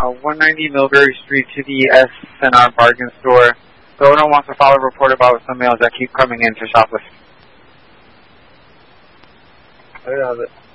190 Millbury Street to the S&R bargain store. The owner wants to file a report about some males that keep coming in to shoplift. I have it.